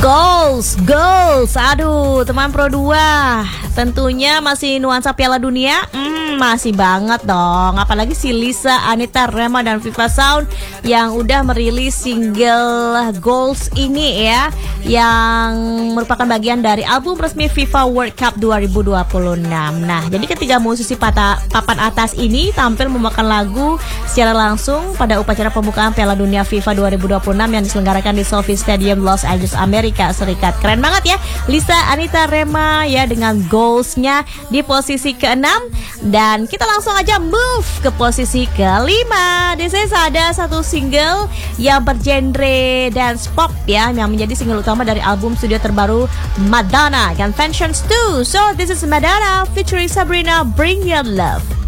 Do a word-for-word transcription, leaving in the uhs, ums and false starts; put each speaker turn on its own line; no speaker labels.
Goals, goals. Aduh, teman Pro dua. Tentunya masih nuansa Piala Dunia. Hmm, masih banget dong. Apalagi si Lisa, Anita, Rema, dan Viva Sound yang udah merilis single Goals ini ya, yang merupakan bagian dari album resmi FIFA World Cup dua ribu dua puluh enam. Nah, jadi ketiga musisi pata, papan atas ini tampil memakan lagu secara langsung pada upacara pembukaan Piala Dunia FIFA dua ribu dua puluh enam yang diselenggarakan di SoFi Stadium Los Angeles, Amerika Serikat. Keren banget ya, Lisa, Anita, Rema ya dengan Goals-nya di posisi keenam. Dan kita langsung aja move ke posisi kelima. Di sini ada satu single yang bergenre dance pop ya, yang menjadi single utama dari album studio terbaru Madonna, Confessions two. So this is Madonna featuring Sabrina, Bring Your Love.